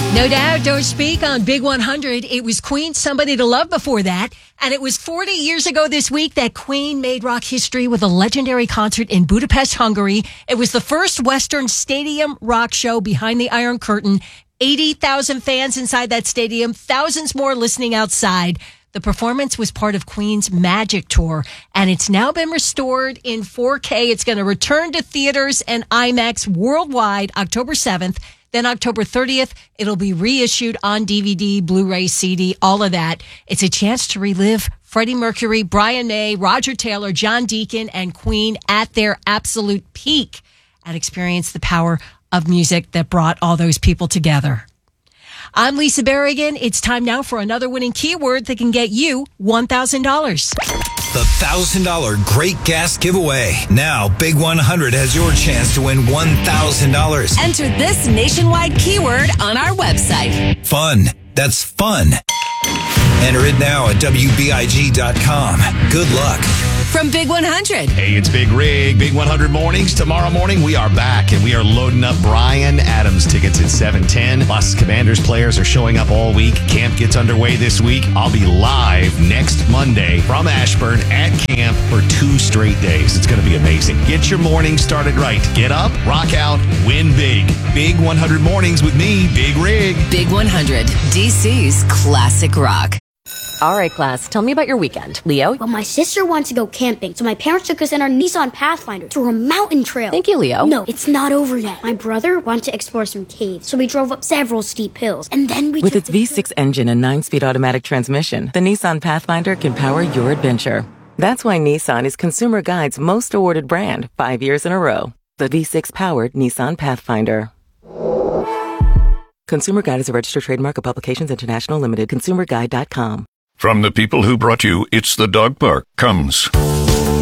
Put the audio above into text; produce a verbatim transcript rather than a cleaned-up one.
No doubt, Don't Speak on Big one hundred. It was Queen's Somebody to Love before that. And it was forty years ago this week that Queen made rock history with a legendary concert in Budapest, Hungary. It was the first Western stadium rock show behind the Iron Curtain. eighty thousand fans inside that stadium, thousands more listening outside. The performance was part of Queen's Magic Tour, and it's now been restored in four K. It's going to return to theaters and IMAX worldwide October seventh. Then October thirtieth, it'll be reissued on D V D, Blu-ray, C D, all of that. It's a chance to relive Freddie Mercury, Brian May, Roger Taylor, John Deacon, and Queen at their absolute peak and experience the power of music that brought all those people together. I'm Lisa Berrigan. It's time now for another winning keyword that can get you one thousand dollars. The one thousand dollars Great Gas Giveaway. Now, Big one hundred has your chance to win one thousand dollars. Enter this nationwide keyword on our website. Fun. That's fun. Enter it now at W B I G dot com. Good luck. From Big one hundred. Hey, it's Big Rig, Big one hundred Mornings. Tomorrow morning, we are back, and we are loading up Bryan Adams tickets at seven ten. Plus, Commanders players are showing up all week. Camp gets underway this week. I'll be live next Monday from Ashburn at camp for two straight days. It's going to be amazing. Get your morning started right. Get up, rock out, win big. Big one hundred Mornings with me, Big Rig. Big one hundred, D C's classic rock. All right, class, tell me about your weekend. Leo? Well, my sister wanted to go camping, so my parents took us in our Nissan Pathfinder through a mountain trail. Thank you, Leo. No, it's not over yet. My brother wanted to explore some caves, so we drove up several steep hills, and then we With took its V six engine and nine-speed automatic transmission, the Nissan Pathfinder can power your adventure. That's why Nissan is Consumer Guide's most awarded brand, five years in a row. The V six-powered Nissan Pathfinder. Consumer Guide is a registered trademark of Publications International Limited. consumer guide dot com. From the people who brought you It's the Dog Park comes